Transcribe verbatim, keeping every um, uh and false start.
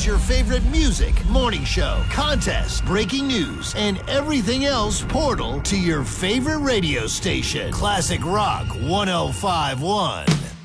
has your favorite music, morning show, contests, breaking news, and everything else portal to your favorite radio station. Classic Rock one oh five point one.